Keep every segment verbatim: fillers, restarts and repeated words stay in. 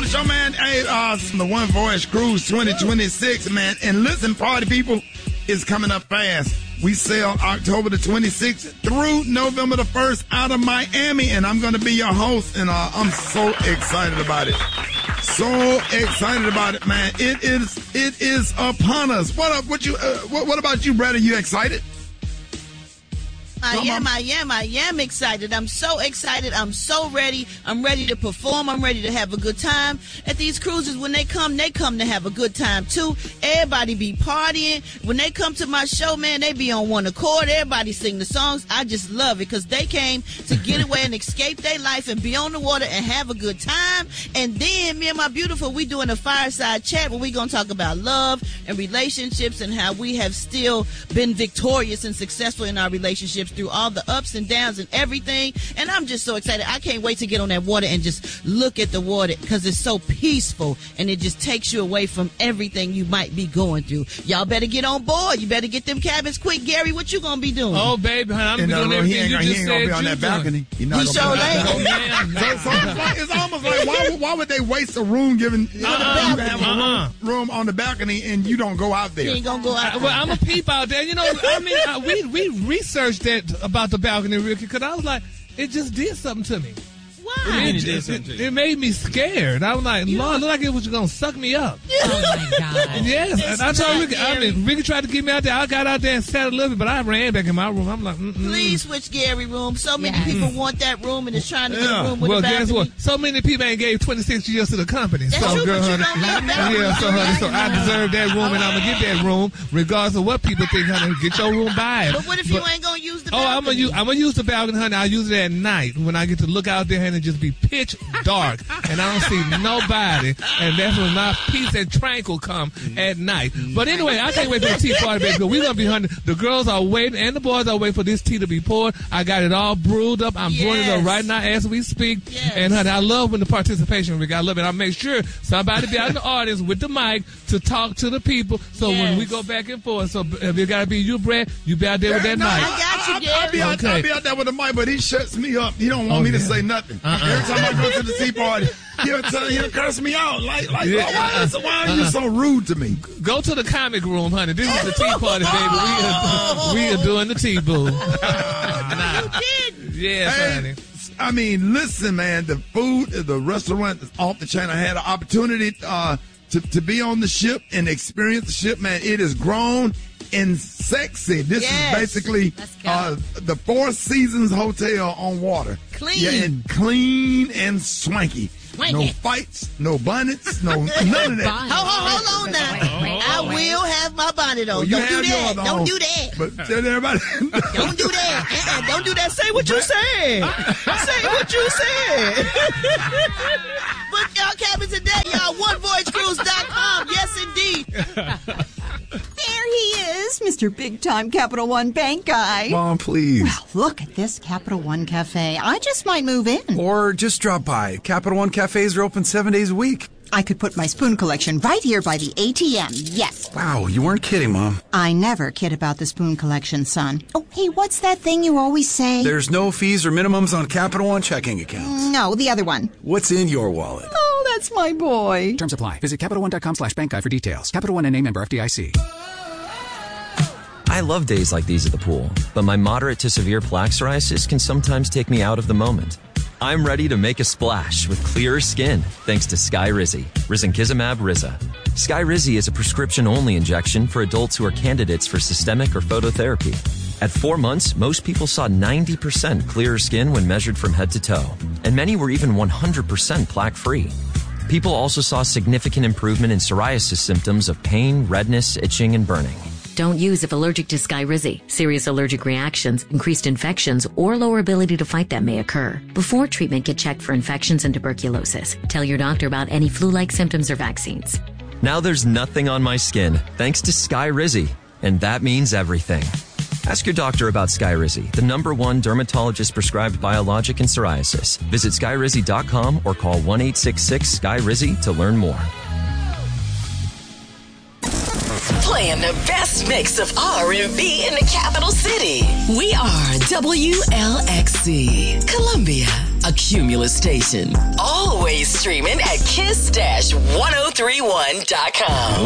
show, man. Hey, uh, the One Voice Cruise twenty twenty-six, man. And listen, party people, is coming up fast. We sail October the twenty-sixth through November the first out of Miami, and I'm going to be your host, and uh, I'm so excited about it. So excited about it, man. It is it is upon us. What up? What you? Uh, what, what about you, brother? You excited? I am, I am, I am excited. I'm so excited. I'm so ready. I'm ready to perform. I'm ready to have a good time. At these cruises, when they come, they come to have a good time, too. Everybody be partying. When they come to my show, man, they be on one accord. Everybody sing the songs. I just love it because they came to get away and escape their life and be on the water and have a good time. And then, me and my beautiful, we doing a fireside chat where we going to talk about love and relationships and how we have still been victorious and successful in our relationships through all the ups and downs and everything. And I'm just so excited. I can't wait to get on that water and just look at the water because it's so peaceful and it just takes you away from everything you might be going through. Y'all better get on board. You better get them cabins quick. Gary, what you gonna be doing? Oh, baby, I'm gonna be doing everything he ain't, you he just ain't said. Gonna be on that balcony. He not he gonna sure ain't. Oh, man. So, so it's, like, it's almost like why, why would they waste a room giving uh-uh. you have uh-uh. a room, room on the balcony and you don't go out there? You ain't gonna go out there. Well, I'm a peep out there. You know, I mean, uh, we we researched that about the balcony, Ricky, because I was like, it just did something to me. Why? It, it, it, it made me scared. I was like, you Lord, look like it was going to suck me up. Oh, my God. Yes. It's and I told not, Ricky, I Gary. mean, Ricky tried to get me out there. I got out there and sat a little bit, but I ran back in my room. I'm like, mm-mm. Please switch Gary room. So many Yes. people want that room and is trying to get Yeah. a room with Well, a balcony. guess what? So many people ain't gave twenty-six years to the company. That's so, true, girl, but you honey, don't need that yeah, room. so, honey, so I deserve that room, and I'm going to get that room, regardless of what people think, honey. Get your room by it. But what if But- you ain't gonna use the Oh, I'm balcony? gonna use I'm gonna use the balcony, honey. I'll use it at night when I get to look out there and it just be pitch dark and I don't see nobody, and that's when my peace and tranquil come at night. But anyway, I can't wait for the tea party, baby. Because we're gonna be, honey. The girls are waiting and the boys are waiting for this tea to be poured. I got it all brewed up. I'm brewing it up Yes. right now as we speak. Yes. And honey, I love when the participation, Rick. I love it. I make sure somebody be out in the audience with the mic to talk to the people. So when we Yes. go back and forth, so if it gotta be you, Brad, you be out there with that No, mic. I got you, I, Gary. I'll be, out, Okay. I'll be out there with the mic, but he shuts me up. He don't want Oh, me to yeah. say nothing. Uh-uh. Every time I go to the tea party, he'll, tell, he'll curse me out. Like, like Yeah. oh, why, is, why are you so rude to me? Go to the comic room, honey. This is the tea party, baby. We are, we are doing the tea boo. You did. Yes, Hey, honey. I mean, listen, man, the food, the restaurant is off the chain. I had an opportunity uh, to, to be on the ship and experience the ship, man. It is grown and sexy. This Yes. is basically Let's go. uh, the Four Seasons Hotel on water. Clean. Yeah, and clean and swanky. Swanky. No fights, no bonnets, no none of that. Bonnet. Hold, hold, hold on now. Wait, wait, I wait. will have my bonnet on. Well, you Don't do have that. yours Don't on, do that. But tell everybody. Don't do that. Uh-uh, don't do that. Say what you said. Say what you said. Book y'all cabins today, y'all. one voice cruise dot com. Yes, indeed. There he is, Mister Big Time Capital One Bank guy. Mom, please. Well, look at this Capital One Cafe. I just might move in. Or just drop by. Capital One cafes are open seven days a week. I could put my spoon collection right here by the A T M. Yes. Wow, you weren't kidding, Mom. I never kid about the spoon collection, son. Oh, hey, what's that thing you always say? There's no fees or minimums on Capital One checking accounts. No, the other one. What's in your wallet? Oh, that's my boy. Terms apply. Visit Capital One dot com slash bank guide for details. Capital One N A member F D I C. I love days like these at the pool, but my moderate to severe plaque psoriasis can sometimes take me out of the moment. I'm ready to make a splash with clearer skin thanks to Skyrizi, risankizumab Riza. Skyrizi is a prescription-only injection for adults who are candidates for systemic or phototherapy. At four months, most people saw ninety percent clearer skin when measured from head to toe, and many were even one hundred percent plaque-free. People also saw significant improvement in psoriasis symptoms of pain, redness, itching, and burning. Don't use if allergic to Skyrizi. Serious allergic reactions, increased infections, or lower ability to fight them may occur. Before treatment, get checked for infections and tuberculosis. Tell your doctor about any flu-like symptoms or vaccines. Now there's nothing on my skin thanks to Skyrizi, and that means everything. Ask your doctor about Skyrizi, the number one dermatologist-prescribed biologic in psoriasis. Visit skyrizi dot com or call one eight six six Sky Rizzi to learn more. Playing the best mix of R and B in the capital city. We are W L X C, Columbia. a Cumulus station. Always streaming at kiss one oh three one dot com.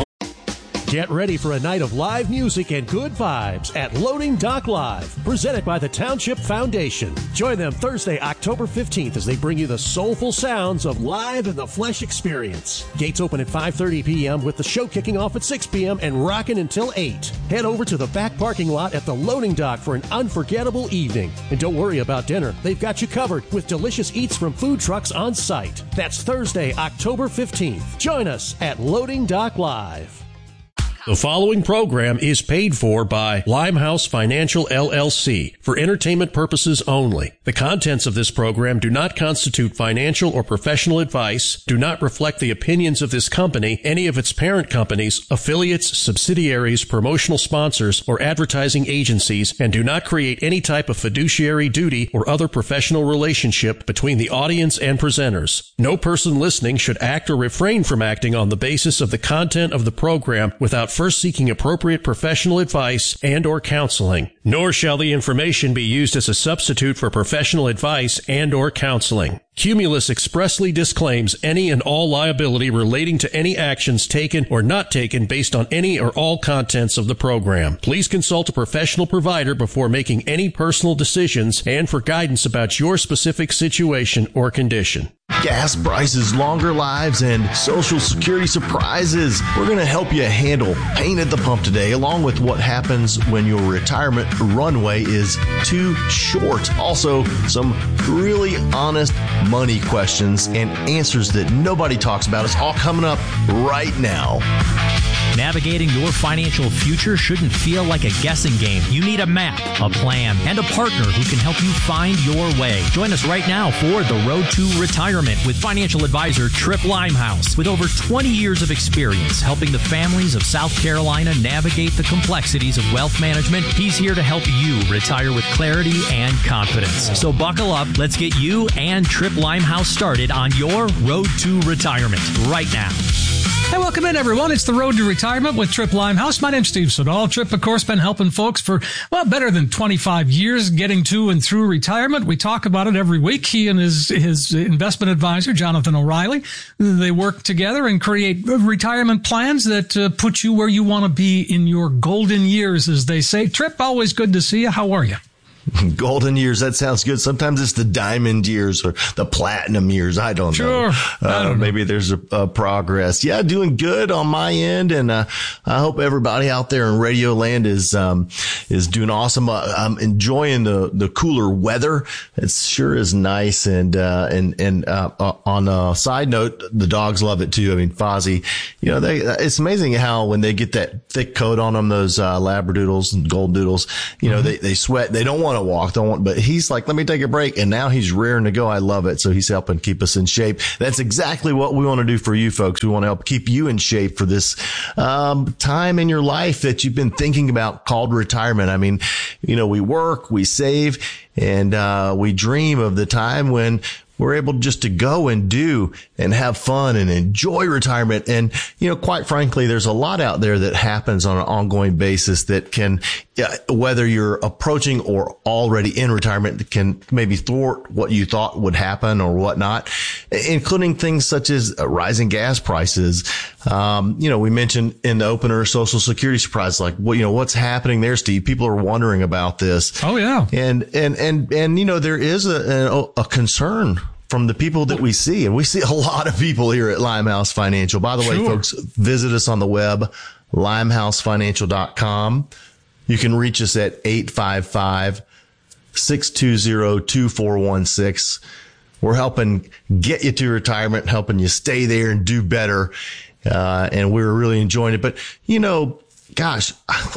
Get ready for a night of live music and good vibes at Loading Dock Live, presented by the Township Foundation. Join them Thursday, October fifteenth, as they bring you the soulful sounds of live in the flesh experience. Gates open at five thirty p.m. with the show kicking off at six p.m. and rocking until eight. Head over to the back parking lot at the Loading Dock for an unforgettable evening. And don't worry about dinner. They've got you covered with delicious eats from food trucks on site. That's Thursday, October fifteenth. Join us at Loading Dock Live. The following program is paid for by Limehouse Financial, L L C for entertainment purposes only. The contents of this program do not constitute financial or professional advice, do not reflect the opinions of this company, any of its parent companies, affiliates, subsidiaries, promotional sponsors, or advertising agencies, and do not create any type of fiduciary duty or other professional relationship between the audience and presenters. No person listening should act or refrain from acting on the basis of the content of the program without first seeking appropriate professional advice and or counseling, nor shall the information be used as a substitute for professional advice and or counseling. Cumulus expressly disclaims any and all liability relating to any actions taken or not taken based on any or all contents of the program. Please consult a professional provider before making any personal decisions and for guidance about your specific situation or condition. Gas prices, longer lives, and Social Security surprises. We're going to help you handle pain at the pump today, along with what happens when your retirement runway is too short. Also, some really honest money questions and answers that nobody talks about. It's all coming up right now. Navigating your financial future shouldn't feel like a guessing game. You need a map, a plan, and a partner who can help you find your way. Join us right now for The Road to Retirement with financial advisor Tripp Limehouse. With over twenty years of experience helping the families of South Carolina navigate the complexities of wealth management, he's here to help you retire with clarity and confidence. So buckle up. Let's get you and Tripp Limehouse started on your Road to Retirement right now. Hey, welcome in, everyone. It's The Road to Retirement with Tripp Limehouse. My name's Steve Siddall. Tripp, of course, been helping folks for, well, better than twenty-five years getting to and through retirement. We talk about it every week. He and his, his investment advisor, Jonathan O'Reilly, they work together and create retirement plans that uh, put you where you want to be in your golden years, as they say. Tripp, always good to see you. How are you? Golden years, that sounds good. Sometimes it's the diamond years or the platinum years. I don't sure. know. I don't uh, know. Maybe there's a, a progress. Yeah, doing good on my end. And uh, I hope everybody out there in Radio Land is um, is doing awesome. Uh, I'm enjoying the, the cooler weather. It sure is nice. And uh, and and uh, uh, on a side note, the dogs love it too. I mean, Fozzie, you know, they it's amazing how when they get that thick coat on them, those uh, Labradoodles and Goldoodles, you know, mm-hmm. they, they sweat. They don't want to walk, don't want, but he's like, let me take a break. And now he's rearing to go. I love it. So he's helping keep us in shape. That's exactly what we want to do for you folks. We want to help keep you in shape for this, um, time in your life that you've been thinking about called retirement. I mean, you know, we work, we save, and, uh, we dream of the time when we're able just to go and do and have fun and enjoy retirement. And, you know, quite frankly, there's a lot out there that happens on an ongoing basis that can, whether you're approaching or already in retirement, can maybe thwart what you thought would happen or whatnot, including things such as rising gas prices. Um, you know, we mentioned in the opener, Social Security surprise, like, well, you know, what's happening there, Steve? People are wondering about this. Oh, yeah. And, and, and, and, you know, there is a, a, a concern from the people that we see, and we see a lot of people here at Limehouse Financial. By the way, Sure. folks, visit us on the web, limehouse financial dot com. You can reach us at eight five five, six two zero, two four one six. We're helping get you to retirement, helping you stay there and do better. Uh, and we're really enjoying it. But, you know, gosh,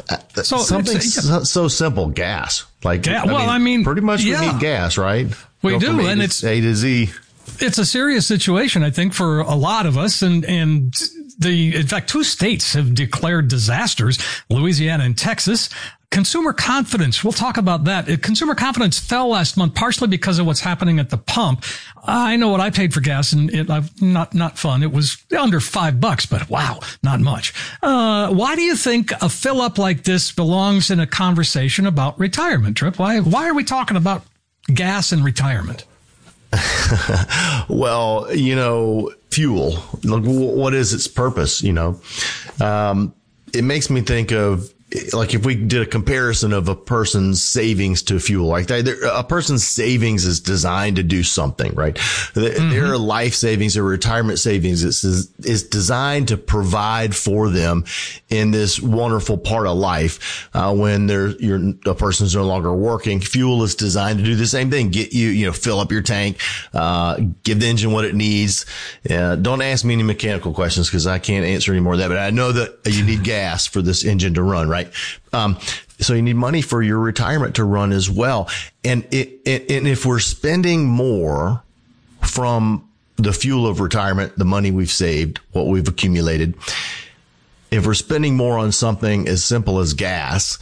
So, something it's- so, so simple, gas. Like, Ga- I well, mean, I mean, pretty much yeah. we need gas, right? We Go do, from A and to- it's- A to Z. It's a serious situation, I think, for a lot of us. And, and the, in fact, two states have declared disasters, Louisiana and Texas. Consumer confidence, we'll talk about that. Consumer confidence fell last month, partially because of what's happening at the pump. I know what I paid for gas, and it, I've not, not fun. It was under five bucks, but wow, not much. Uh, why do you think a fill up like this belongs in a conversation about retirement, Tripp? Why, why are we talking about gas and retirement? Well, you know, fuel, what is its purpose? You know, um, it makes me think of, like, if we did a comparison of a person's savings to fuel, like they, a person's savings is designed to do something, right? Mm-hmm. Their life savings or retirement savings is, is designed to provide for them in this wonderful part of life. Uh, when they're, you're, a person's no longer working, fuel is designed to do the same thing. Get you, you know, fill up your tank, uh, give the engine what it needs. Uh, don't ask me any mechanical questions because I can't answer any more of that, but I know that you need gas for this engine to run, right? Right. Um, so you need money for your retirement to run as well. And it, it, and if we're spending more from the fuel of retirement, the money we've saved, what we've accumulated, if we're spending more on something as simple as gas,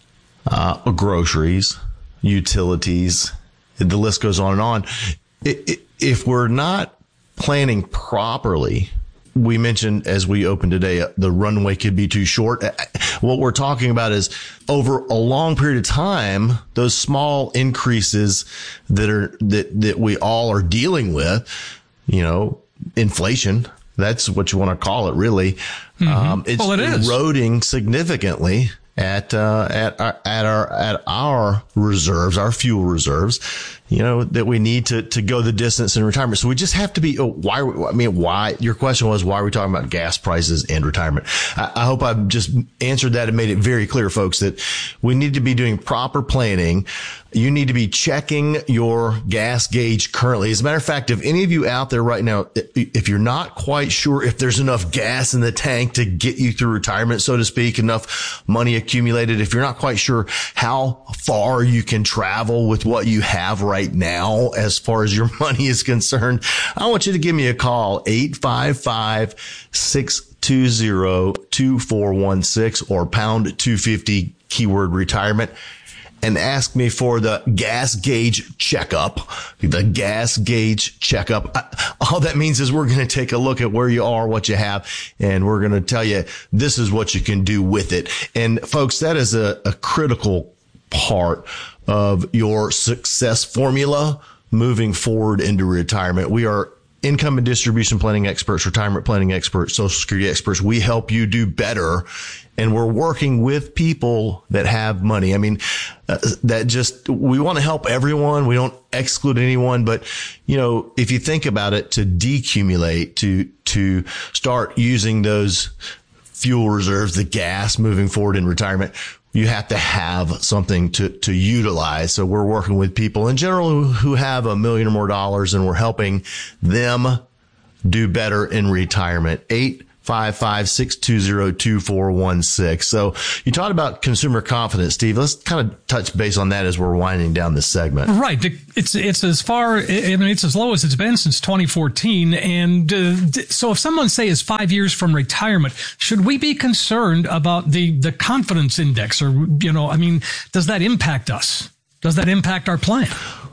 uh, groceries, utilities, the list goes on and on. It, it, if we're not planning properly, we mentioned as we opened today, the runway could be too short. What we're talking about is over a long period of time, those small increases that are, that, that we all are dealing with, you know, inflation, that's what you want to call it, really. Mm-hmm. Um, it's well, it eroding is. significantly at, uh, at our, at our, at our reserves, our fuel reserves, you know, that we need to, to go the distance in retirement. So we just have to be, oh, why, I mean, why, your question was, why are we talking about gas prices and retirement? I, I hope I've just answered that and made it very clear, folks, that we need to be doing proper planning. You need to be checking your gas gauge currently. As a matter of fact, if any of you out there right now, if you're not quite sure if there's enough gas in the tank to get you through retirement, so to speak, enough money accumulated, if you're not quite sure how far you can travel with what you have right now, as far as your money is concerned, I want you to give me a call, eight five five, six two zero, two four one six or pound two fifty, keyword retirement, and ask me for the gas gauge checkup, the gas gauge checkup. All that means is we're going to take a look at where you are, what you have, and we're going to tell you this is what you can do with it. And folks, that is a, a critical part of your success formula moving forward into retirement. We are income and distribution planning experts, retirement planning experts, Social Security experts. We help you do better. And we're working with people that have money. I mean, uh, that just, we want to help everyone. We don't exclude anyone. But, you know, if you think about it, to decumulate, to, to start using those fuel reserves, the gas moving forward in retirement, you have to have something to, to utilize. So we're working with people in general who have a million or more dollars, and we're helping them do better in retirement. eight five five, six two zero, two four one six. So you talked about consumer confidence, Steve. Let's kind of touch base on that as we're winding down this segment. Right. It's it's as far, I mean, it's as low as it's been since twenty fourteen. And uh, so if someone, say, is five years from retirement, should we be concerned about the, the confidence index? Or, you know, I mean, does that impact us? Does that impact our plan?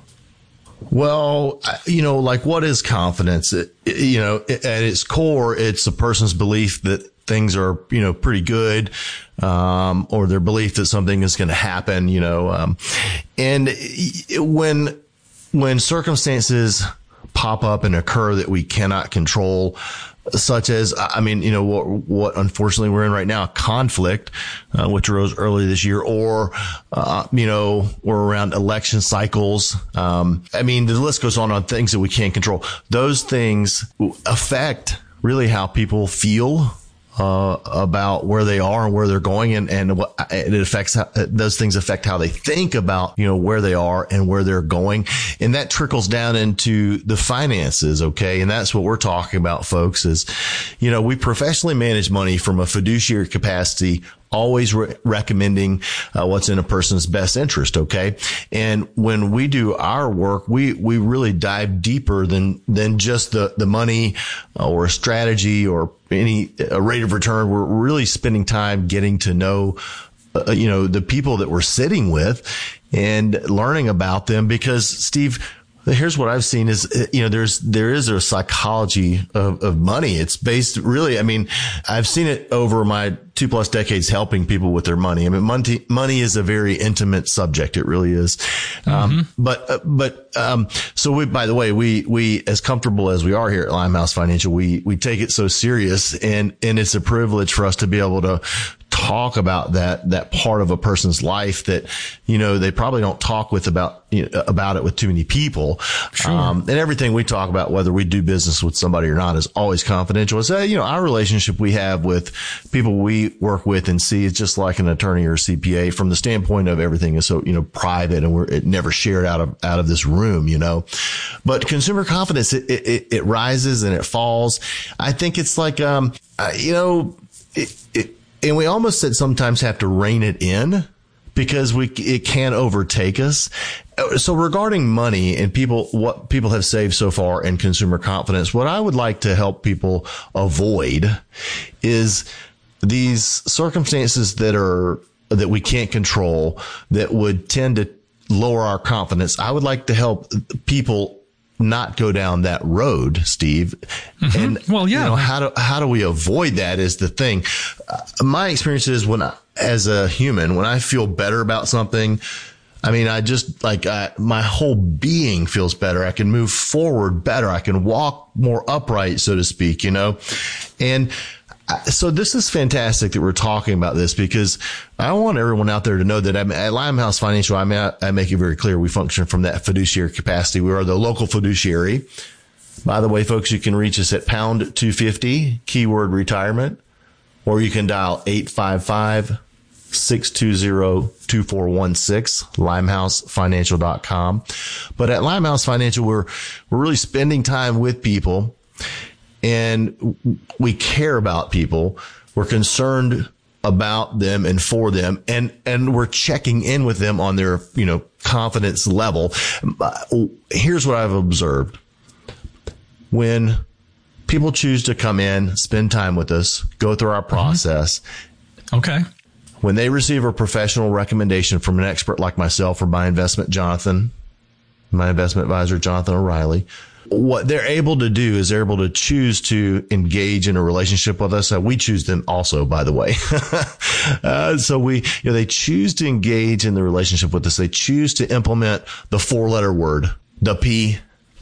Well, you know, like, what is confidence? It, you know, at its core, it's a person's belief that things are, you know, pretty good, um, or their belief that something is going to happen, you know, um, and when, when circumstances pop up and occur that we cannot control, such as, I mean, you know, what, what unfortunately we're in right now, conflict, uh, which arose earlier this year, or, uh, you know, we're around election cycles. Um, I mean, the list goes on on things that we can't control. Those things affect really how people feel, uh, about where they are and where they're going. And, and what it affects, how, those things affect how they think about, you know, where they are and where they're going. And that trickles down into the finances. Okay. And that's what we're talking about, folks, is, you know, we professionally manage money from a fiduciary capacity, always re- recommending uh, what's in a person's best interest. Okay. And when we do our work, we, we really dive deeper than, than just the, the money or a strategy or any a rate of return. We're really spending time getting to know, uh, you know, the people that we're sitting with and learning about them, because, Steve, here's what I've seen is, you know, there's, there is a psychology of, of money. It's based really, I mean, I've seen it over my two plus decades helping people with their money. I mean, money, money is a very intimate subject. It really is. Mm-hmm. Um, but, uh, but, um, so we, by the way, we, we, as comfortable as we are here at Limehouse Financial, we, we take it so serious, and, and it's a privilege for us to be able to talk about that, that part of a person's life that, you know, they probably don't talk with about, you know, about it with too many people. Sure. Um, and everything we talk about, whether we do business with somebody or not, is always confidential. It's, uh, you know, our relationship we have with people we work with and see is just like an attorney or C P A from the standpoint of everything is so, you know, private, and we're it never shared out of, out of this room, you know, but consumer confidence, it, it, it rises and it falls. I think it's like, um, uh, you know, it, it, and we almost said sometimes have to rein it in because we, it can overtake us. So regarding money and people, what people have saved so far in consumer confidence, what I would like to help people avoid is these circumstances that are, that we can't control, that would tend to lower our confidence. I would like to help people not go down that road, Steve. Mm-hmm. And well, yeah. You know, how do, how do we avoid that is the thing. Uh, my experience is when I, as a human, when I feel better about something, I mean, I just like, I, my whole being feels better. I can move forward better. I can walk more upright, so to speak, you know, and so this is fantastic that we're talking about this, because I want everyone out there to know that I'm, at Limehouse Financial, I, mean, I make it very clear we function from that fiduciary capacity. We are the local fiduciary. By the way, folks, you can reach us at pound two fifty, keyword retirement, or you can dial eight five five, six two zero, two four one six, limehouse financial dot com. But at Limehouse Financial, we're, we're really spending time with people, and we care about people. We're concerned about them and for them, and, and we're checking in with them on their, you know, confidence level. Here's what I've observed. When people choose to come in, spend time with us, go through our process. Mm-hmm. Okay. When they receive a professional recommendation from an expert like myself or my investment Jonathan, my investment advisor, Jonathan O'Reilly, what they're able to do is they're able to choose to engage in a relationship with us. Uh, we choose them also, by the way. uh, so we, you know, they choose to engage in the relationship with us. They choose to implement the four letter word, the P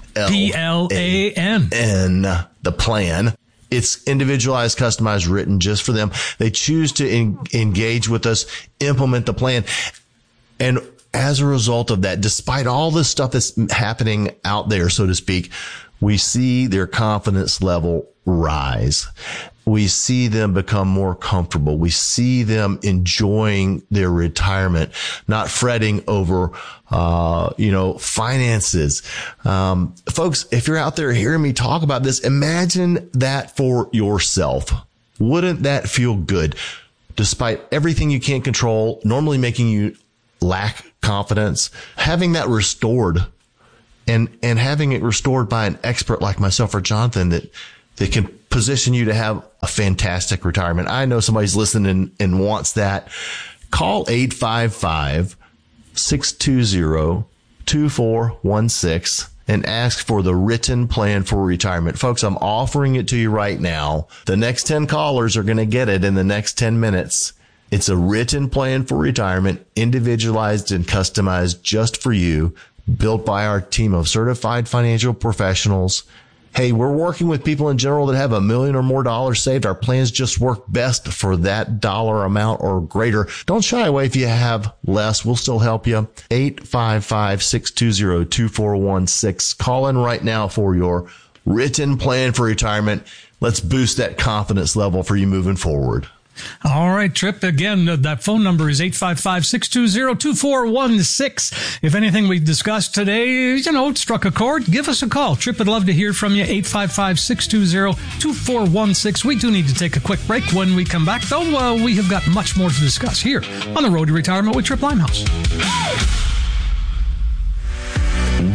L A N, the plan. It's individualized, customized, written just for them. They choose to en- engage with us, implement the plan. And as a result of that, despite all the stuff that's happening out there, so to speak, we see their confidence level rise. We see them become more comfortable. We see them enjoying their retirement, not fretting over, uh, you know, finances. Um, folks, if you're out there hearing me talk about this, imagine that for yourself. Wouldn't that feel good? Despite everything you can't control, normally making you lack confidence, having that restored and, and having it restored by an expert like myself or Jonathan that, that can position you to have a fantastic retirement. I know somebody's listening and, and wants that. Call eight five five, six two zero, two four one six and ask for the written plan for retirement. Folks, I'm offering it to you right now. The next ten callers are going to get it in the next ten minutes. It's a written plan for retirement, individualized and customized just for you, built by our team of certified financial professionals. Hey, we're working with people in general that have a million or more dollars saved. Our plans just work best for that dollar amount or greater. Don't shy away if you have less. We'll still help you. eight five five, six two zero, two four one six. Call in right now for your written plan for retirement. Let's boost that confidence level for you moving forward. All right, Tripp. Again, uh, that phone number is eight five five, six two zero, two four one six. If anything we discussed today, you know, struck a chord, give us a call. Tripp would love to hear from you. eight five five, six two zero, two four one six. We do need to take a quick break. When we come back, though, uh, we have got much more to discuss here on The Road to Retirement with Tripp Limehouse.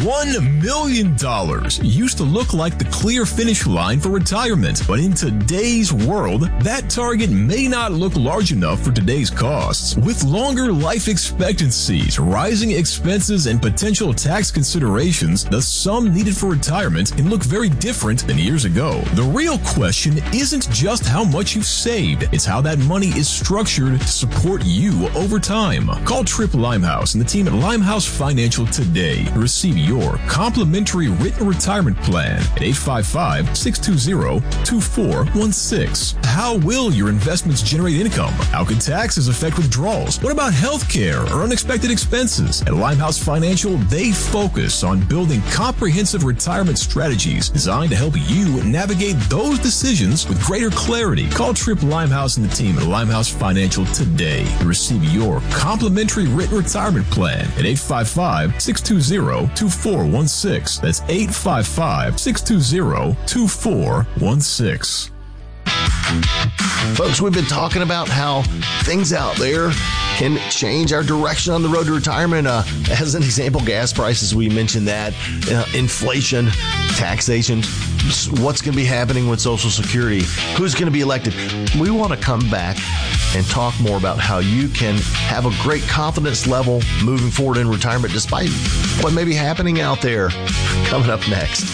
One million dollars used to look like the clear finish line for retirement, but in today's world, that target may not look large enough for today's costs. With longer life expectancies, rising expenses, and potential tax considerations, the sum needed for retirement can look very different than years ago. The real question isn't just how much you've saved, it's how that money is structured to support you over time. Call Tripp Limehouse and the team at Limehouse Financial today to receive your complimentary written retirement plan at eight five five, six two zero, two four one six. How will your investments generate income? How can taxes affect withdrawals? What about health care or unexpected expenses? At Limehouse Financial, they focus on building comprehensive retirement strategies designed to help you navigate those decisions with greater clarity. Call Tripp Limehouse and the team at Limehouse Financial today to receive your complimentary written retirement plan at eight five five, six two zero, two four one six. That's eight five five, six two zero, two four one six. Folks, we've been talking about how things out there can change our direction on the road to retirement. Uh, as an example, gas prices, we mentioned that, uh, inflation, taxation, what's going to be happening with Social Security, who's going to be elected. We want to come back and talk more about how you can have a great confidence level moving forward in retirement despite what may be happening out there. Coming up next.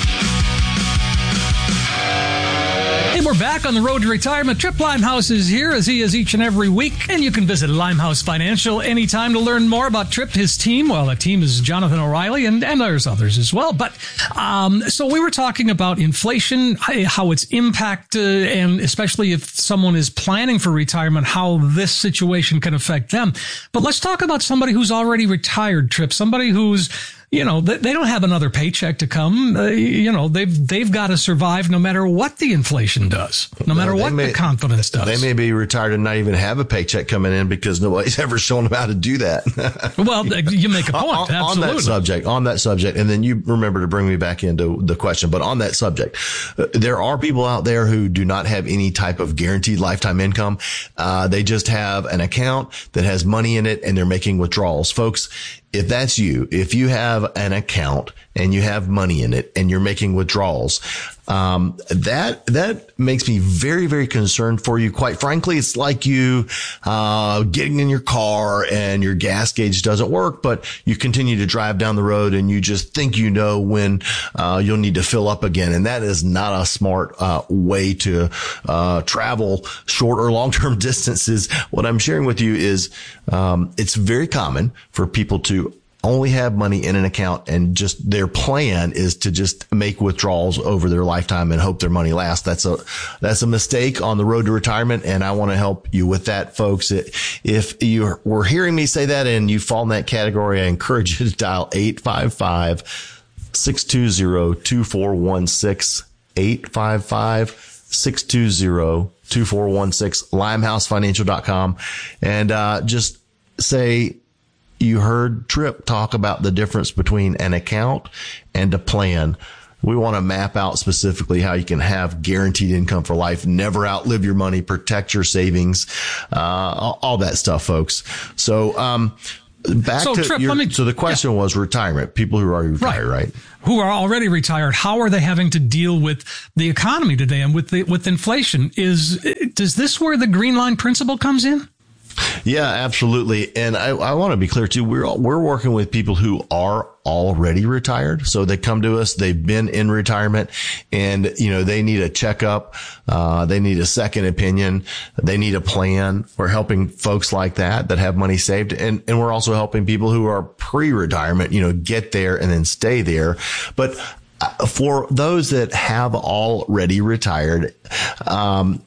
Hey, we're back on the road to retirement. Tripp Limehouse is here, as he is each and every week. And you can visit Limehouse Financial anytime to learn more about Tripp, his team. Well, the team is Jonathan O'Reilly, and, and there's others as well. But um, so we were talking about inflation, how its impact, uh, and especially if someone is planning for retirement, how this situation can affect them. But let's talk about somebody who's already retired, Tripp, somebody who's You know, they don't have another paycheck to come. Uh, you know, they've they've got to survive no matter what the inflation does, no matter what may, the confidence does. They may be retired and not even have a paycheck coming in because nobody's ever shown them how to do that. Well, you make a point. on, Absolutely. on that subject, on that subject, and then you remember to bring me back into the question. But on that subject, uh, there are people out there who do not have any type of guaranteed lifetime income. Uh, they just have an account that has money in it, and they're making withdrawals, folks. If that's you, if you have an account and you have money in it and you're making withdrawals, um, that, that makes me very, very concerned for you. Quite frankly, it's like you, uh, getting in your car and your gas gauge doesn't work, but you continue to drive down the road and you just think you know when, uh, you'll need to fill up again. And that is not a smart, uh, way to, uh, travel short or long-term distances. What I'm sharing with you is, um, it's very common for people to only have money in an account and just their plan is to just make withdrawals over their lifetime and hope their money lasts. That's a, that's a mistake on the road to retirement. And I want to help you with that, folks. If you were hearing me say that and you fall in that category, I encourage you to dial eight five five, six two zero, two four one six, eight five five, six two zero, two four one six, limehouse financial dot com. And, uh, just say, you heard Tripp talk about the difference between an account and a plan. We want to map out specifically how you can have guaranteed income for life, never outlive your money, protect your savings, uh, all, all that stuff, folks. So, um, back so, to Tripp, your, let me, so the question yeah. was retirement, people who are already retired, right. right? Who are already retired. How are they having to deal with the economy today and with the, with inflation? Is, does this where the Green Line principle comes in? Yeah, absolutely. And I, I want to be clear too. We're, we're working with people who are already retired. So they come to us, they've been in retirement and, you know, they need a checkup. Uh, they need a second opinion. They need a plan. We're helping folks like that, that have money saved. And, and we're also helping people who are pre-retirement, you know, get there and then stay there. But for those that have already retired, um,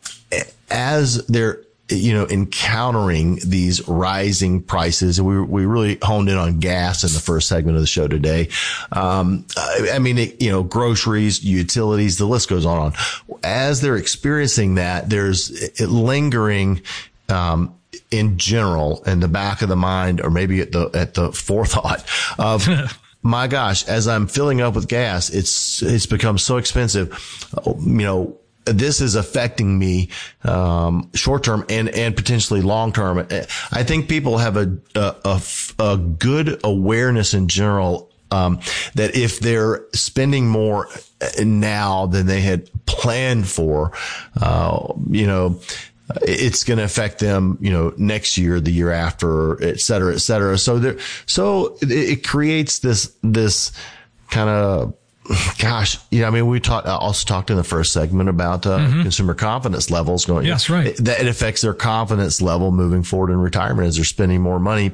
as they're, you know, encountering these rising prices, and we we really honed in on gas in the first segment of the show today. Um, I, I mean, it, you know, groceries, utilities, the list goes on. As they're experiencing that, there's it lingering, um, in general in the back of the mind, or maybe at the at the forethought of. My gosh, as I'm filling up with gas, it's it's become so expensive. You know, this is affecting me, um, short term and, and potentially long term. I think people have a, a, a, a good awareness in general um, that if they're spending more now than they had planned for, uh, you know, it's going to affect them, you know, next year, the year after, et cetera, et cetera. So there, so it creates this, this kind of, gosh, you know, I mean, we talked, also talked in the first segment about uh, mm-hmm. consumer confidence levels going. Yes, right. It, that it affects their confidence level moving forward in retirement as they're spending more money.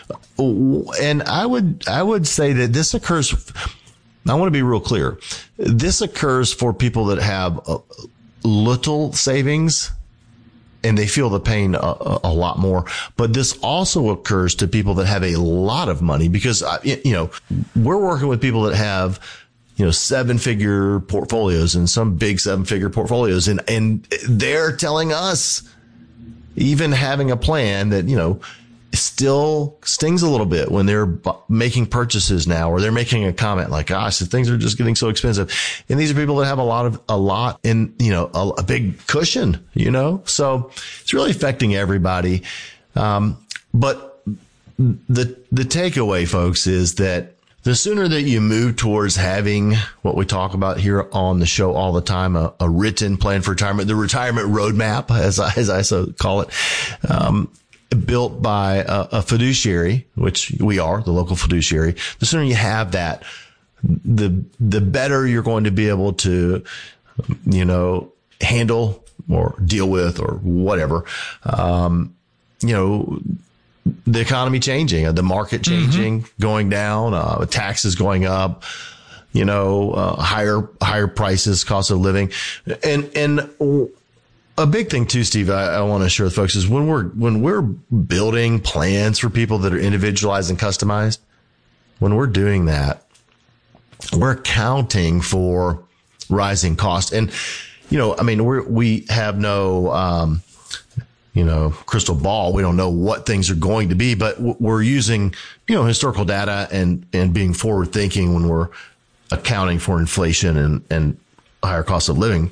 And I would, I would say that this occurs. I want to be real clear. This occurs for people that have a little savings and they feel the pain a, a lot more. But this also occurs to people that have a lot of money because, you know, we're working with people that have, you know, seven figure portfolios and some big seven figure portfolios. And, and they're telling us even having a plan that, you know, still stings a little bit when they're b- making purchases now, or they're making a comment like, gosh, the things are just getting so expensive. And these are people that have a lot of, a lot in, you know, a, a big cushion, you know, so it's really affecting everybody. Um, but the, the takeaway, folks, is that the sooner that you move towards having what we talk about here on the show all the time, a, a written plan for retirement, the retirement roadmap, as I, as I so call it, um, built by a, a fiduciary, which we are, the local fiduciary, the sooner you have that, the, the better you're going to be able to, you know, handle or deal with or whatever, um, you know, the economy changing, the market changing, mm-hmm. going down, uh, taxes going up, you know, uh, higher, higher prices, cost of living. And, and a big thing too, Steve, I, I want to share with folks is when we're, when we're building plans for people that are individualized and customized, when we're doing that, we're accounting for rising costs. And, you know, I mean, we're, we have no, um, you know, crystal ball. We don't know what things are going to be, but we're using, you know, historical data and, and being forward thinking when we're accounting for inflation and, and higher cost of living.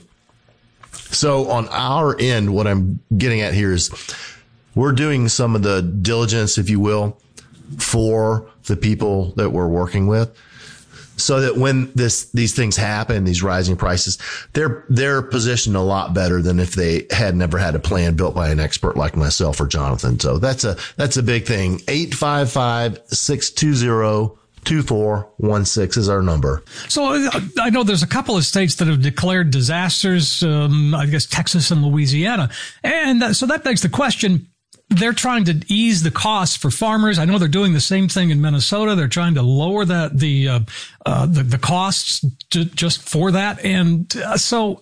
So on our end, what I'm getting at here is we're doing some of the diligence, if you will, for the people that we're working with, so that when this, these things happen, these rising prices, they're, they're positioned a lot better than if they had never had a plan built by an expert like myself or Jonathan. So that's a, that's a big thing. eight five five, six two zero, two four one six is our number. So I know there's a couple of states that have declared disasters, um, I guess Texas and Louisiana. And so that begs the question, they're trying to ease the costs for farmers. I know they're doing the same thing in Minnesota. They're trying to lower that, the, uh, uh, the, the costs to, just for that. And uh, so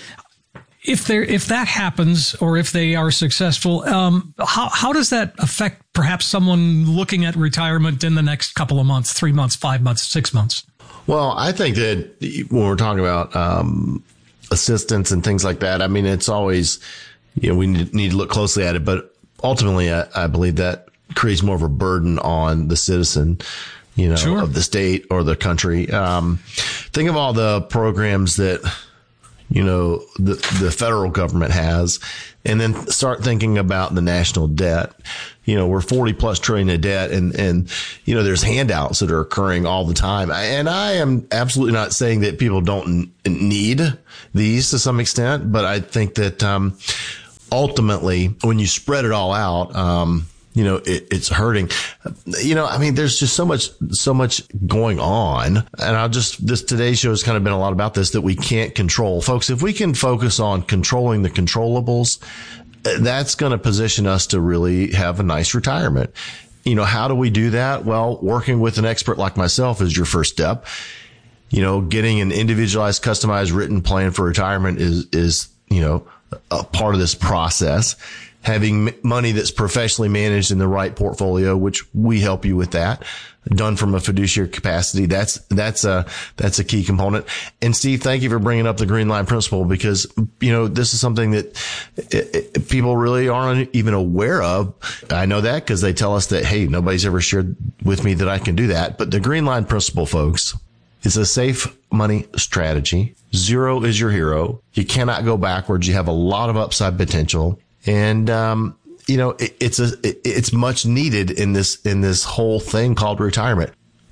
if there, if that happens, or if they are successful, um, how, how does that affect perhaps someone looking at retirement in the next couple of months, three months, five months, six months? Well, I think that when we're talking about, um, assistance and things like that, I mean, it's always, you know, we need to look closely at it, but ultimately, I, I believe that creates more of a burden on the citizen, you know, sure. of the state or the country. Um, think of all the programs that, you know, the, the federal government has, and then start thinking about the national debt. You know, we're forty plus trillion in debt, and, and, you know, there's handouts that are occurring all the time. And I am absolutely not saying that people don't need these to some extent, but I think that, um, ultimately, when you spread it all out, um, you know, it, it's hurting. You know, I mean, there's just so much, so much going on. And I'll just, this today's show has kind of been a lot about this, that we can't control. Folks, if we can focus on controlling the controllables, that's going to position us to really have a nice retirement. You know, how do we do that? Well, working with an expert like myself is your first step. You know, getting an individualized, customized, written plan for retirement is, is, you know, a part of this process. Having money that's professionally managed in the right portfolio, which we help you with that, done from a fiduciary capacity. That's, that's a, that's a key component. And Steve, thank you for bringing up the Green Line Principle, because, you know, this is something that it, it, people really aren't even aware of. I know that because they tell us that, hey, nobody's ever shared with me that I can do that. But the Green Line Principle, folks, is a safe money strategy. Zero is your hero. You cannot go backwards. You have a lot of upside potential. And, um, you know, it, it's a, it, it's much needed in this, in this whole thing called retirement.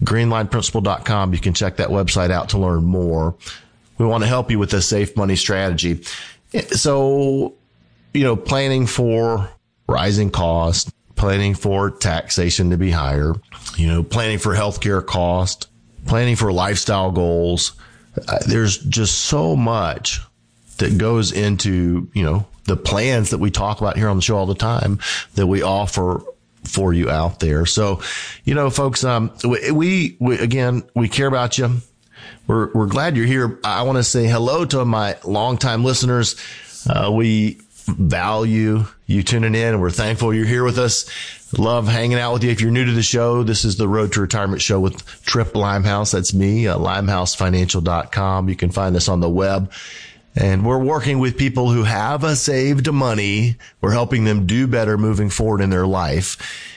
greenline principal dot com. You can check that website out to learn more. We want to help you with this safe money strategy. So, you know, planning for rising costs, planning for taxation to be higher, you know, planning for healthcare cost, planning for lifestyle goals. Uh, there's just so much that goes into, you know, the plans that we talk about here on the show all the time that we offer for you out there. So, you know, folks, um, we, we, again, we care about you. We're, we're glad you're here. I want to say hello to my longtime listeners. Uh, we value you tuning in, and we're thankful you're here with us. Love hanging out with you. If you're new to the show, this is the Road to Retirement show with Tripp Limehouse. That's me, uh, limehouse financial dot com. You can find us on the web. And we're working with people who have a saved money. We're helping them do better moving forward in their life.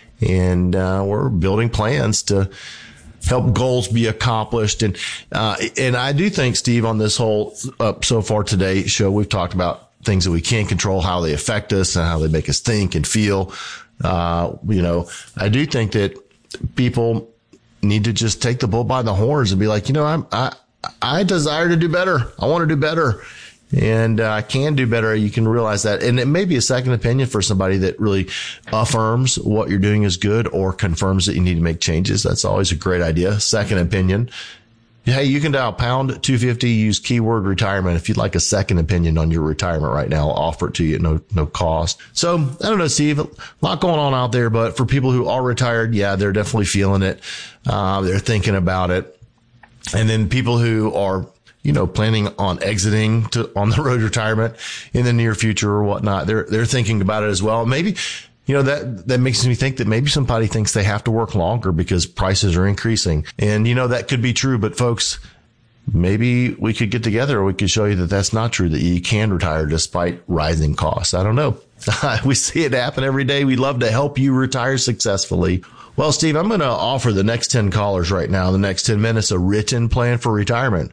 And uh, we're building plans to help goals be accomplished. And uh, and I do think, Steve, on this whole uh, so far today show, we've talked about things that we can't control, how they affect us and how they make us think and feel. Uh, you know, I do think that people need to just take the bull by the horns and be like, you know, I'm, I, I desire to do better. I want to do better. And uh, I can do better. You can realize that. And it may be a second opinion for somebody that really affirms what you're doing is good or confirms that you need to make changes. That's always a great idea. Second opinion. Hey, you can dial pound two fifty, use keyword retirement. If you'd like a second opinion on your retirement right now, I'll offer it to you at no, no cost. So I don't know, Steve, a lot going on out there, but for people who are retired, yeah, they're definitely feeling it. Uh, they're thinking about it. And then people who are, you know, planning on exiting to on the road to retirement in the near future or whatnot, they're, they're thinking about it as well. Maybe, you know, that, that makes me think that maybe somebody thinks they have to work longer because prices are increasing. And, you know, that could be true. But folks, maybe we could get together or we could show you that that's not true, that you can retire despite rising costs. I don't know. We see it happen every day. We love to help you retire successfully. Well, Steve, I'm going to offer the next ten callers right now, the next ten minutes, a written plan for retirement.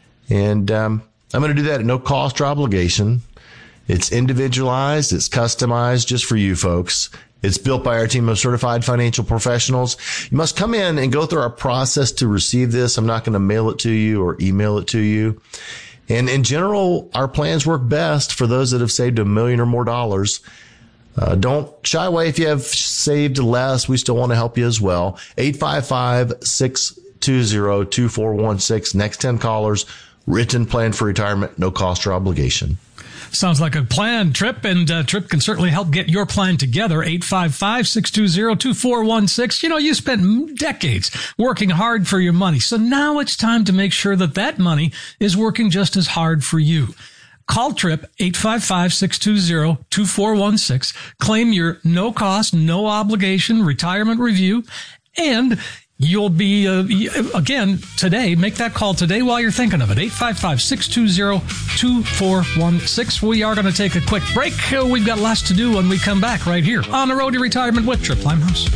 And um, I'm going to do that at no cost or obligation. It's individualized. It's customized just for you folks. It's built by our team of certified financial professionals. You must come in and go through our process to receive this. I'm not going to mail it to you or email it to you. And in general, our plans work best for those that have saved a million or more dollars. Uh, don't shy away if you have saved less. We still want to help you as well. eight five five, six two zero, two four one six. Next ten callers, written plan for retirement, no cost or obligation. Sounds like a plan, Tripp, and uh, Tripp can certainly help get your plan together. eight five five, six two zero, two four one six. You know, you spent decades working hard for your money, so now it's time to make sure that that money is working just as hard for you. Call Tripp, eight five five, six two zero, two four one six. Claim your no-cost, no-obligation retirement review, and you'll be, uh, again, today, make that call today while you're thinking of it. eight five five, six two zero, two four one six. We are going to take a quick break. Uh, we've got lots to do when we come back right here on The Road to Retirement with Tripp Limehouse.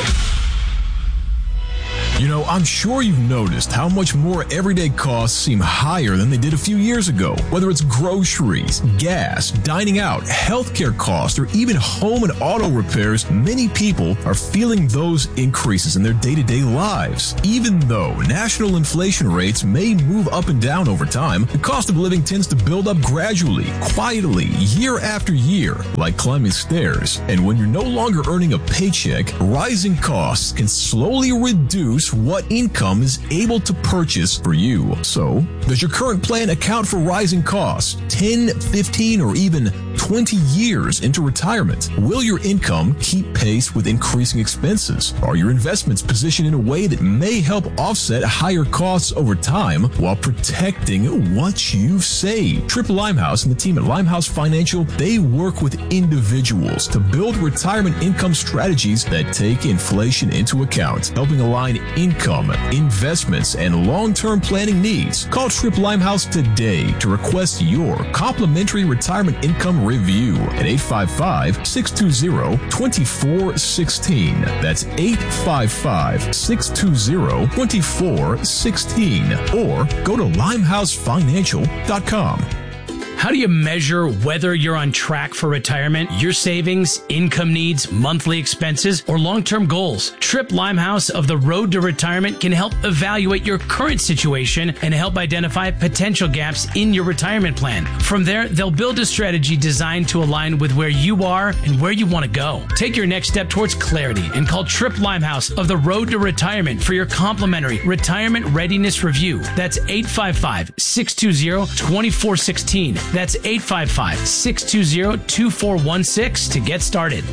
You know, I'm sure you've noticed how much more everyday costs seem higher than they did a few years ago. Whether it's groceries, gas, dining out, healthcare costs, or even home and auto repairs, many people are feeling those increases in their day-to-day lives. Even though national inflation rates may move up and down over time, the cost of living tends to build up gradually, quietly, year after year, like climbing stairs. And when you're no longer earning a paycheck, rising costs can slowly reduce what income is able to purchase for you. So, does your current plan account for rising costs ten, fifteen, or even twenty years into retirement? Will your income keep pace with increasing expenses? Are your investments positioned in a way that may help offset higher costs over time while protecting what you've saved? Tripp Limehouse and the team at Limehouse Financial, they work with individuals to build retirement income strategies that take inflation into account, helping align income, investments, and long-term planning needs. Call Tripp Limehouse today to request your complimentary retirement income review at eight five five, six two zero, two four one six. That's eight five five, six two zero, two four one six, or go to limehouse financial dot com. How do you measure whether you're on track for retirement, your savings, income needs, monthly expenses, or long-term goals? Tripp Limehouse of the Road to Retirement can help evaluate your current situation and help identify potential gaps in your retirement plan. From there, they'll build a strategy designed to align with where you are and where you want to go. Take your next step towards clarity and call Tripp Limehouse of the Road to Retirement for your complimentary retirement readiness review. That's eight five five, six two zero, two four one six. That's eight five five, six two zero, two four one six to get started.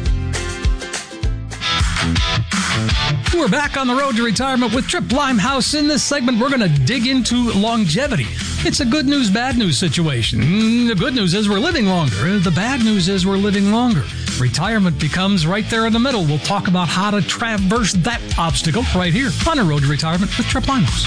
We're back on the road to retirement with Tripp Limehouse. In this segment, we're going to dig into longevity. It's a good news, bad news situation. The good news is we're living longer. The bad news is we're living longer. Retirement becomes right there in the middle. We'll talk about how to traverse that obstacle right here on the road to retirement with Tripp Limehouse.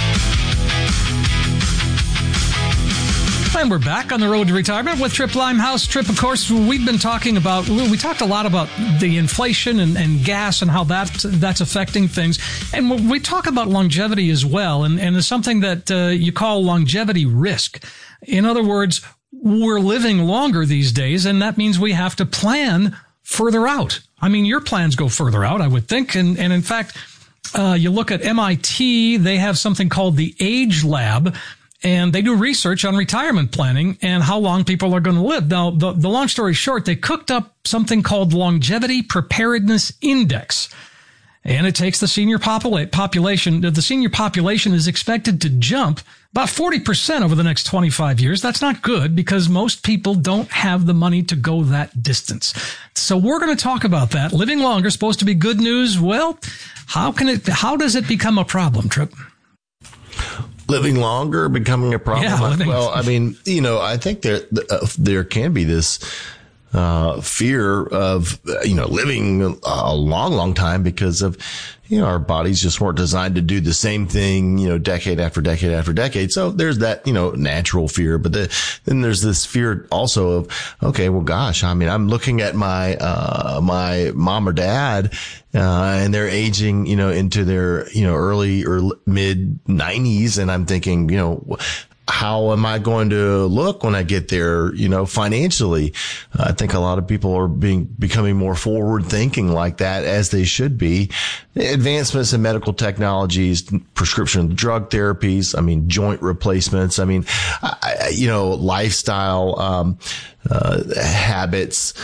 And we're back on the road to retirement with Tripp Limehouse. Tripp, of course, we've been talking about, we talked a lot about the inflation and, and gas and how that that's affecting things. And we talk about longevity as well. And, and it's something that uh, you call longevity risk. In other words, we're living longer these days, and that means we have to plan further out. I mean, your plans go further out, I would think. And, and in fact, uh, you look at M I T, they have something called the Age Lab. And they do research on retirement planning and how long people are going to live. Now, the, the long story short, they cooked up something called Longevity Preparedness Index. And it takes the senior popula- population. The senior population is expected to jump about forty percent over the next twenty-five years. That's not good because most people don't have the money to go that distance. So we're going to talk about that. Living longer is supposed to be good news. Well, how can it, how does it become a problem, Tripp? Living longer, becoming a problem. Yeah, living- well, I mean, you know, I think there uh, there can be this uh, fear of uh, you know living a long, long time because of you know our bodies just weren't designed to do the same thing you know decade after decade after decade. So there's that you know natural fear, but the, then there's this fear also of okay, well, gosh, I mean, I'm looking at my uh, my mom or dad. Uh, and they're aging, you know, into their, you know, early or mid nineties. And I'm thinking, you know, how am I going to look when I get there, you know, financially? Uh, I think a lot of people are being, becoming more forward thinking like that as they should be. Advancements in medical technologies, prescription drug therapies, I mean, joint replacements. I mean, I, you know, lifestyle, um, uh, habits.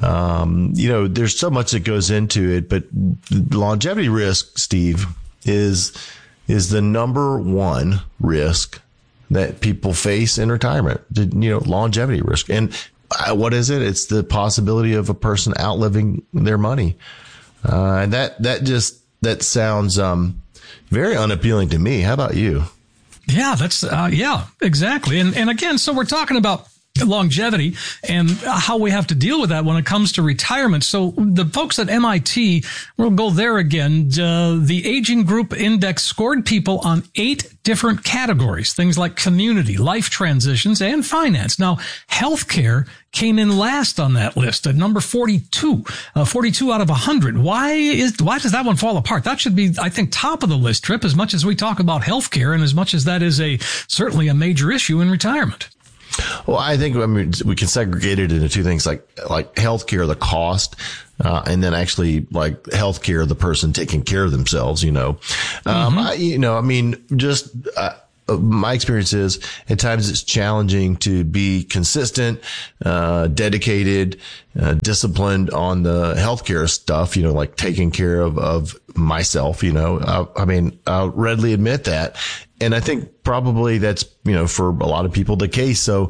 Um, you know, there's so much that goes into it, but longevity risk, Steve, is, is the number one risk that people face in retirement, you know, longevity risk. And what is it? It's the possibility of a person outliving their money. Uh, and that, that just, that sounds, um, very unappealing to me. How about you? Yeah, that's, uh, yeah, exactly. And, and again, so we're talking about longevity and how we have to deal with that when it comes to retirement. So the folks at M I T, we'll go there again. Uh, the Aging Group Index scored people on eight different categories, things like community, life transitions, and finance. Now, healthcare came in last on that list at number forty-two, uh, forty-two out of one hundred. Why is, why does that one fall apart? That should be, I think, top of the list, Tripp, as much as we talk about healthcare and as much as that is a, certainly a major issue in retirement. Well, I think, I mean, we can segregate it into two things, like, like healthcare, the cost, uh, and then actually like healthcare, the person taking care of themselves, you know. Um, mm-hmm. I, you know, I mean, just, uh, my experience is at times it's challenging to be consistent, uh, dedicated, uh, disciplined on the healthcare stuff, you know, like taking care of, of myself, you know, uh, I mean, I'll readily admit that. And I think probably that's, you know, for a lot of people the case. So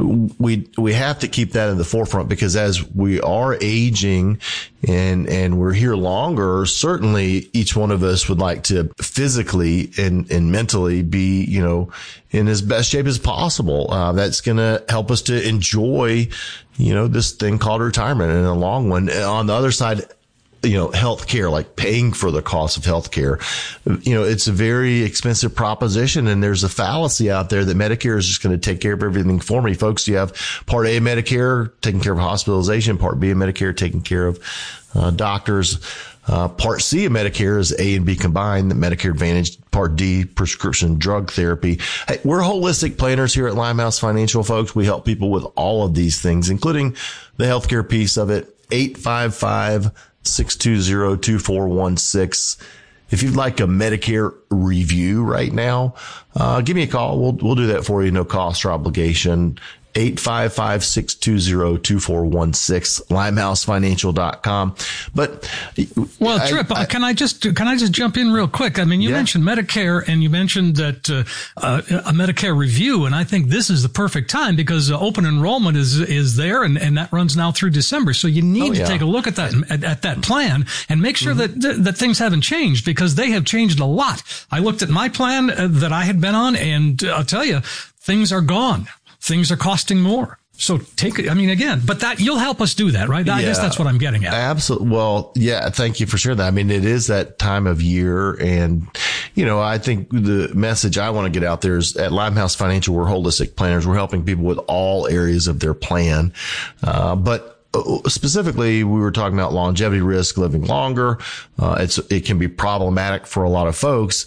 we, we have to keep that in the forefront because as we are aging and, and we're here longer, certainly each one of us would like to physically and, and mentally be, you know, in as best shape as possible. Uh, that's going to help us to enjoy, you know, this thing called retirement and a long one. And on the other side, you know, healthcare, like paying for the cost of healthcare, you know, it's a very expensive proposition. And there's a fallacy out there that Medicare is just going to take care of everything for me. Folks, you have Part A Medicare taking care of hospitalization, Part B Medicare taking care of uh, doctors, Uh, Part C of Medicare is A and B combined, the Medicare Advantage. Part D, prescription drug therapy. Hey, we're holistic planners here at Limehouse Financial, folks. We help people with all of these things, including the healthcare piece of it. eight five five, six two zero, two four one six. If you'd like a Medicare review right now, uh, give me a call. We'll, we'll do that for you. No cost or obligation. eight five five, six two zero, two four one six, limehouse financial dot com. But well, I, Trip, I, can I just can I just jump in real quick? I mean, you yeah. mentioned Medicare, and you mentioned that uh, uh, a Medicare review, and I think this is the perfect time because uh, open enrollment is is there, and, and that runs now through December. So you need oh, to yeah. take a look at that at, at that plan and make sure mm-hmm. that that things haven't changed, because they have changed a lot. I looked at my plan uh, that I had been on, and uh, I'll tell you, things are gone. Things are costing more. So take it. I mean, again, but that you'll help us do that, right? I yeah, guess that's what I'm getting at. Absolutely. Well, yeah, thank you for sharing that. I mean, it is that time of year. And, you know, I think the message I want to get out there is at Limehouse Financial, we're holistic planners. We're helping people with all areas of their plan. Uh, but specifically, we were talking about longevity risk, living longer. Uh, it's, it can be problematic for a lot of folks.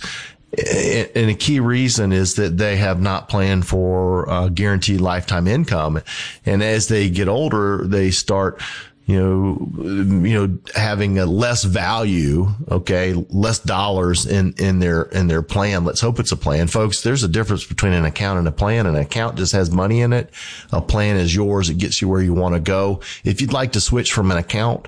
And a key reason is that they have not planned for uh, guaranteed lifetime income. And as they get older, they start, you know, you know, having a less value, okay, less dollars in, in their, in their plan. Let's hope it's a plan. Folks, there's a difference between an account and a plan. An account just has money in it. A plan is yours. It gets you where you want to go. If you'd like to switch from an account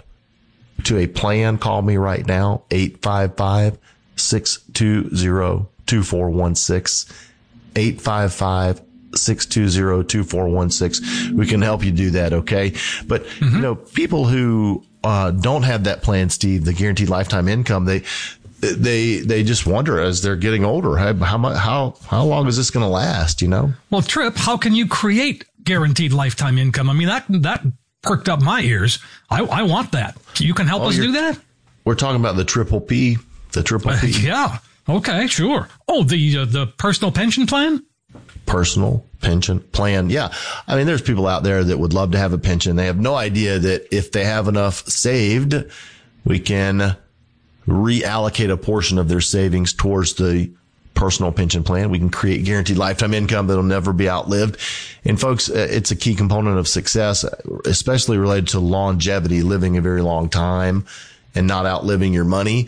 to a plan, call me right now, eight five five, six two zero, two four one six, eight five five, six two zero, two four one six. We can help you do that, okay? But, mm-hmm. you know, people who uh don't have that plan, Steve, the guaranteed lifetime income, they they they just wonder as they're getting older, how how how, how long is this going to last, you know? Well, Trip, how can you create guaranteed lifetime income? I mean, that that perked up my ears. I I want that. You can help oh, us do that? We're talking about the triple P. The triple P. Uh, yeah. Okay, sure. Oh, the uh, the personal pension plan? Personal pension plan. Yeah. I mean, there's people out there that would love to have a pension. They have no idea that if they have enough saved, we can reallocate a portion of their savings towards the personal pension plan. We can create guaranteed lifetime income that'll never be outlived. And folks, it's a key component of success, especially related to longevity, living a very long time and not outliving your money.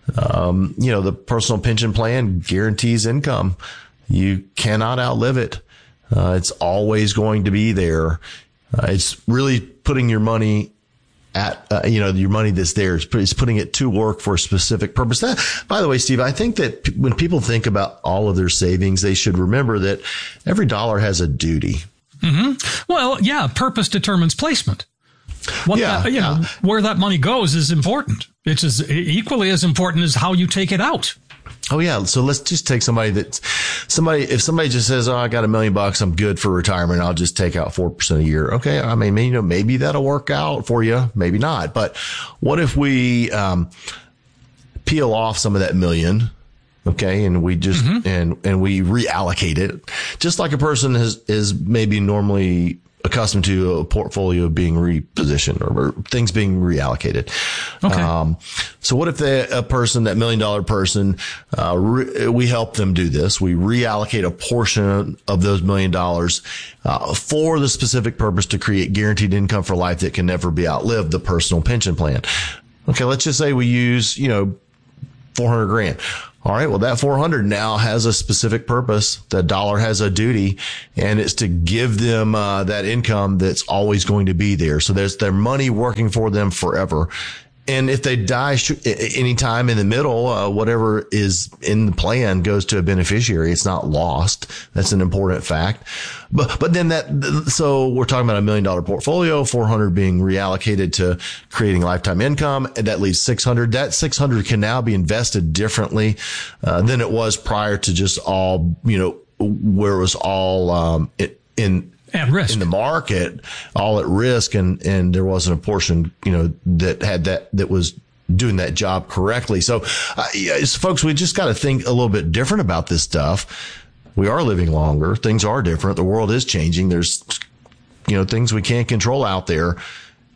Um, you know, the personal pension plan guarantees income. You cannot outlive it. Uh, it's always going to be there. Uh, it's really putting your money at, uh, you know, your money that's there. It's, it's putting it to work for a specific purpose. That, by the way, Steve, I think that p- when people think about all of their savings, they should remember that every dollar has a duty. Mm-hmm. Well, yeah, purpose determines placement. What yeah, that, you know, yeah. where that money goes is important. It's as equally as important as how you take it out. Oh yeah. So let's just take somebody that somebody, if somebody just says, oh, I got a million bucks, I'm good for retirement, I'll just take out four percent a year. Okay. I mean, you know, maybe that'll work out for you. Maybe not. But what if we, um, peel off some of that million? Okay. And we just, mm-hmm. and, and we reallocate it just like a person is, is maybe normally accustomed to a portfolio being repositioned or, or things being reallocated. Okay. Um, so what if they, a person, that million dollar person, uh, re, we help them do this. We reallocate a portion of those million dollars, uh, for the specific purpose to create guaranteed income for life that can never be outlived, the personal pension plan. Okay. Let's just say we use, you know, four hundred grand. All right. Well, that four hundred now has a specific purpose. The dollar has a duty, and it's to give them uh, that income that's always going to be there. So there's their money working for them forever. And if they die sh- anytime in the middle, uh, whatever is in the plan goes to a beneficiary. It's not lost. That's an important fact. But, but then that, so we're talking about a million dollar portfolio, four hundred being reallocated to creating lifetime income, and that leaves six hundred. That six hundred can now be invested differently, uh, than it was prior to just all, you know, where it was all, um, in, At risk. In the market, all at risk, and, and there wasn't a portion, you know, that had that, that was doing that job correctly. So, uh, yes, folks, we just got to think a little bit different about this stuff. We are living longer. Things are different. The world is changing. There's, you know, things we can't control out there.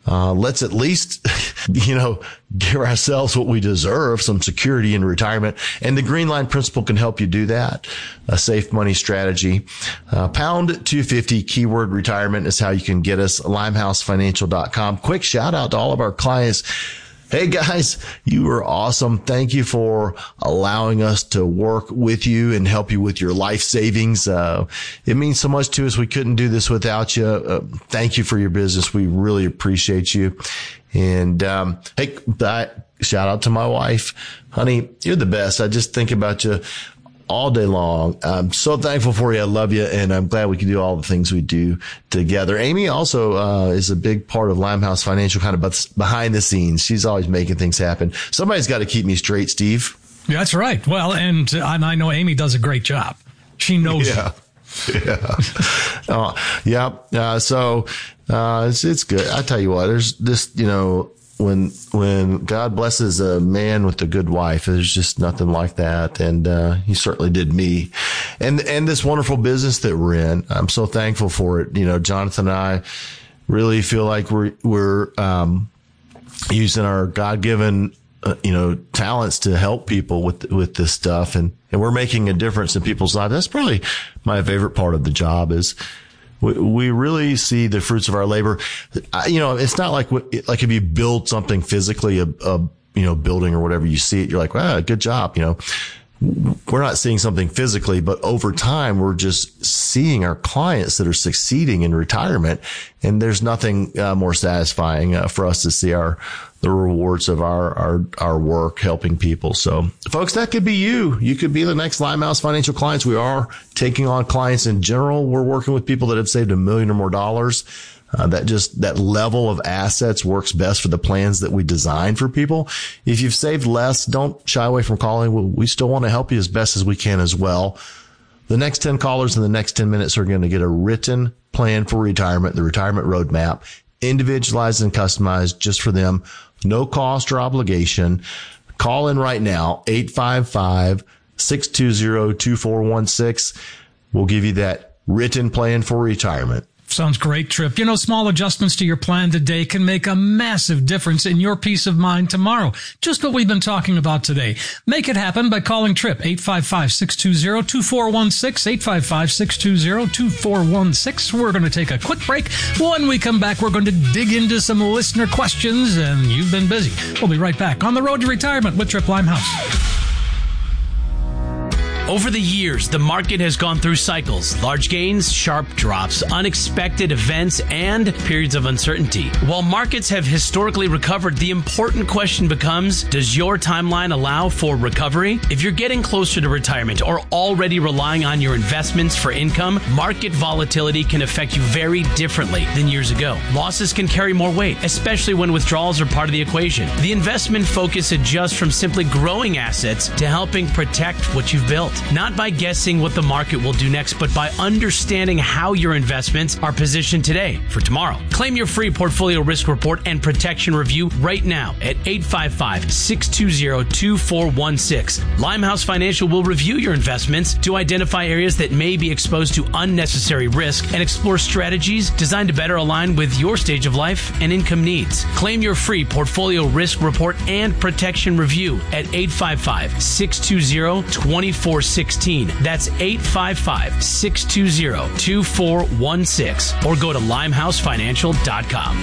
Uh, let's at least, you know, give ourselves what we deserve, some security in retirement. And the Green Line Principle can help you do that. A safe money strategy. Uh, pound two fifty, keyword retirement is how you can get us. limehouse financial dot com. Quick shout out to all of our clients. Hey guys, you are awesome. Thank you for allowing us to work with you and help you with your life savings. Uh, it means so much to us. We couldn't do this without you. Uh, thank you for your business. We really appreciate you. And, um, hey, that, shout out to my wife. Honey, you're the best. I just think about you all day long. I'm so thankful for you. I love you. And I'm glad we can do all the things we do together. Amy also, uh, is a big part of Limehouse Financial, kind of behind the scenes. She's always making things happen. Somebody's got to keep me straight, Steve. Yeah, that's right. Well, and, uh, and I know Amy does a great job. She knows. Yeah. Yeah. uh, yeah. Uh, so, uh, it's, it's good. I tell you what, there's this, you know, When, when God blesses a man with a good wife, there's just nothing like that. And, uh, he certainly did me. And, and this wonderful business that we're in, I'm so thankful for it. You know, Jonathan and I really feel like we're, we're, um, using our God-given, uh, you know, talents to help people with, with this stuff. And, and we're making a difference in people's lives. That's probably my favorite part of the job is, We, we really see the fruits of our labor. You know, it's not like, like if you build something physically, a, a, you know, building or whatever, you see it, you're like, wow, good job. You know, we're not seeing something physically, but over time, we're just seeing our clients that are succeeding in retirement. And there's nothing uh, more satisfying uh, for us to see our, the rewards of our, our, our work helping people. So folks, that could be you. You could be the next Limehouse Financial clients. We are taking on clients in general. We're working with people that have saved a million or more dollars. Uh, that just, that level of assets works best for the plans that we design for people. If you've saved less, don't shy away from calling. We, we still want to help you as best as we can as well. The next ten callers in the next ten minutes are going to get a written plan for retirement, the retirement roadmap, individualized and customized just for them. No cost or obligation. Call in right now, eight five five, six two zero, two four one six. We'll give you that written plan for retirement. Sounds great, Trip. You know, small adjustments to your plan today can make a massive difference in your peace of mind tomorrow. Just what we've been talking about today. Make it happen by calling Trip, eight five five, six two zero, two four one six, eight five five, six two zero, two four one six. We're going to take a quick break. When we come back, we're going to dig into some listener questions, and you've been busy. We'll be right back on the road to retirement with Trip Limehouse. Over the years, the market has gone through cycles, large gains, sharp drops, unexpected events, and periods of uncertainty. While markets have historically recovered, the important question becomes, does your timeline allow for recovery? If you're getting closer to retirement or already relying on your investments for income, market volatility can affect you very differently than years ago. Losses can carry more weight, especially when withdrawals are part of the equation. The investment focus adjusts from simply growing assets to helping protect what you've built. Not by guessing what the market will do next, but by understanding how your investments are positioned today for tomorrow. Claim your free portfolio risk report and protection review right now at eight five five, six two zero, two four one six. Limehouse Financial will review your investments to identify areas that may be exposed to unnecessary risk and explore strategies designed to better align with your stage of life and income needs. Claim your free portfolio risk report and protection review at eight five five, six two zero, two four one six. That's eight five five, six two zero, two four one six. Or go to limehouse financial dot com.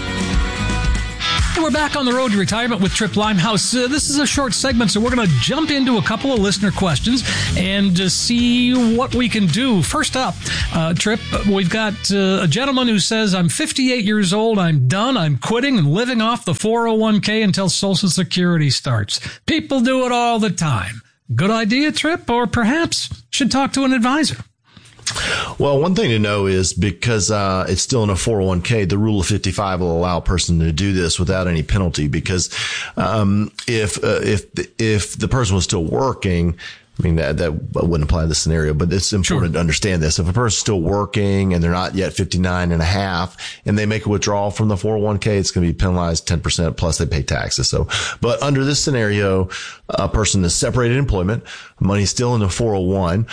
We're back on the road to retirement with Trip Limehouse. Uh, this is a short segment, so we're going to jump into a couple of listener questions and uh, see what we can do. First up, uh, Trip, we've got uh, a gentleman who says, I'm fifty-eight years old, I'm done, I'm quitting and living off the four oh one k until Social Security starts. People do it all the time. Good idea, Trip, or perhaps should talk to an advisor? Well, one thing to know is because uh it's still in a four oh one k, the rule of fifty-five will allow a person to do this without any penalty. Because um if uh, if if the person was still working, I mean, that, that wouldn't apply to this scenario, but it's important sure. to understand this. If a person's still working and they're not yet fifty-nine and a half and they make a withdrawal from the four oh one k, it's going to be penalized ten percent plus they pay taxes. So, but under this scenario, a person is separated employment. money's still in the four oh one,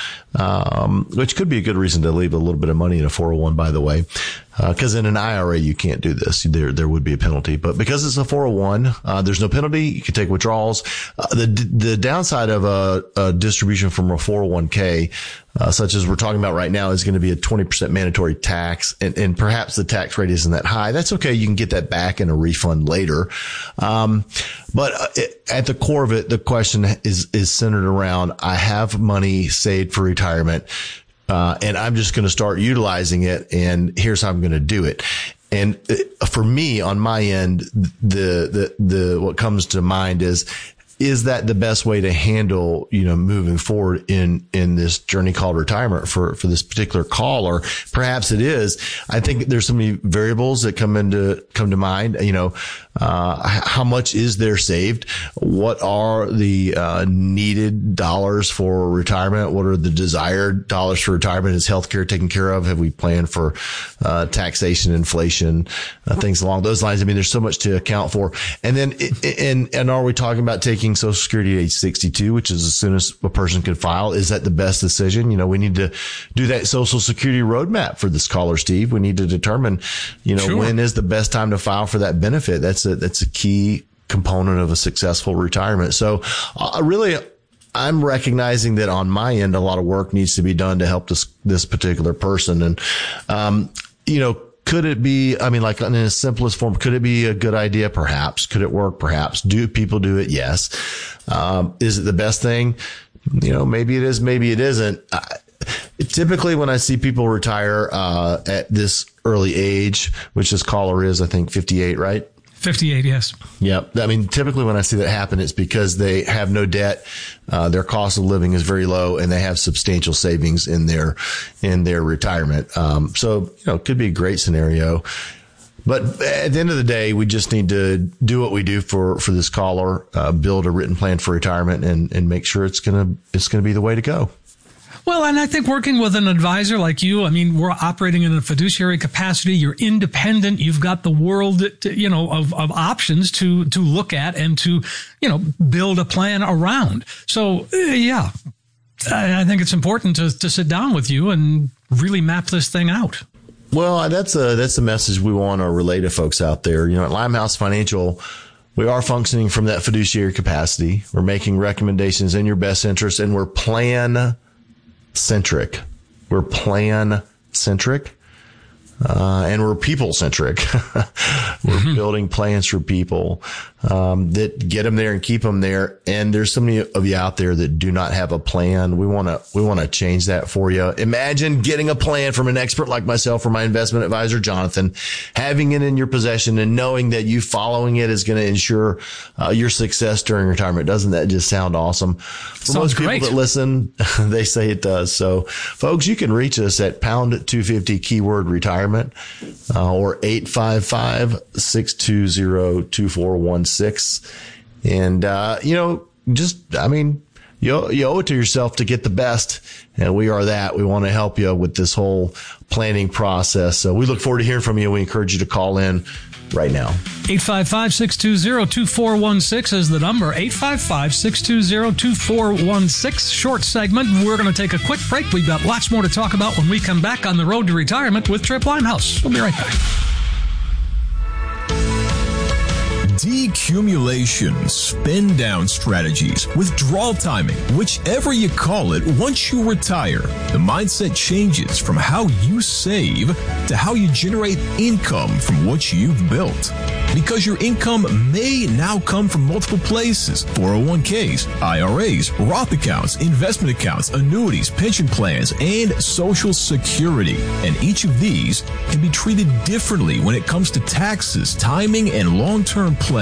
um, which could be a good reason to leave a little bit of money in a four oh one, by the way. Because uh, in an I R A, you can't do this. There, there would be a penalty. But because it's a four oh one, uh, there's no penalty. You can take withdrawals. Uh, the the downside of a, a distribution from a four oh one k, uh, such as we're talking about right now, is going to be a twenty percent mandatory tax. And, and perhaps the tax rate isn't that high. That's okay. You can get that back in a refund later. Um, but it, at the core of it, the question is, is centered around, I have money saved for retirement. Uh, and I'm just going to start utilizing it, and here's how I'm going to do it. And for me, on my end, the, the, the, what comes to mind is, is that the best way to handle, you know, moving forward in, in this journey called retirement for, for this particular caller? Perhaps it is. I think there's so many variables that come into, come to mind. You know, uh, how much is there saved? What are the, uh, needed dollars for retirement? What are the desired dollars for retirement? Is healthcare taken care of? Have we planned for, uh, taxation, inflation, uh, things along those lines? I mean, there's so much to account for. And then, and, and are we talking about taking Social Security at age sixty-two, which is as soon as a person can file? Is that the best decision? You know, we need to do that Social Security roadmap for this caller, Steve. We need to determine, you know, sure. when is the best time to file for that benefit. That's a, that's a key component of a successful retirement. So uh, really, I'm recognizing that on my end, a lot of work needs to be done to help this, this particular person. And, um, you know, could it be, I mean, like in its simplest form, could it be a good idea? Perhaps. Could it work? Perhaps. Do people do it? Yes. Um, is it the best thing? You know, maybe it is, maybe it isn't. I, typically when I see people retire, uh, at this early age, which this caller is, I think fifty-eight, right? fifty-eight, yes. Yeah. I mean, typically when I see that happen, it's because they have no debt. Uh, their cost of living is very low, and they have substantial savings in their, in their retirement. Um, so, you know, it could be a great scenario. But at the end of the day, we just need to do what we do for, for this caller, uh, build a written plan for retirement, and, and make sure it's going to, it's going to be the way to go. Well, and I think working with an advisor like you, I mean, we're operating in a fiduciary capacity. You're independent. You've got the world, to, you know, of, of options to, to look at and to, you know, build a plan around. So, uh, yeah, I, I think it's important to, to sit down with you and really map this thing out. Well, that's a, that's a message we want to relay to folks out there. You know, at Limehouse Financial, we are functioning from that fiduciary capacity. We're making recommendations in your best interest, and we're plan centric. We're plan centric. Uh, and we're people centric. We're mm-hmm. building plans for people, um, that get them there and keep them there. And there's so many of you out there that do not have a plan. We want to, we want to change that for you. Imagine getting a plan from an expert like myself or my investment advisor, Jonathan, having it in your possession and knowing that you following it is going to ensure uh, your success during retirement. Doesn't that just sound awesome? For Sounds most people great. that listen, they say it does. So folks, you can reach us at pound two fifty keyword retirement. Uh, or eight five five, six two zero, two four one six. And, uh, you know, just, I mean, you, you owe it to yourself to get the best. And we are that. We want to help you with this whole planning process. So we look forward to hearing from you. We encourage you to call in right now. eight five five, six two zero, two four one six is the number. eight five five, six two zero, two four one six. Short segment. We're going to take a quick break. We've got lots more to talk about when we come back on the road to retirement with Trip Limehouse. We'll be right back. Decumulation, spend down strategies, withdrawal timing, whichever you call it, once you retire, the mindset changes from how you save to how you generate income from what you've built. Because your income may now come from multiple places: four oh one k's, I R A's, Roth accounts, investment accounts, annuities, pension plans, and Social Security. And each of these can be treated differently when it comes to taxes, timing, and long-term planning.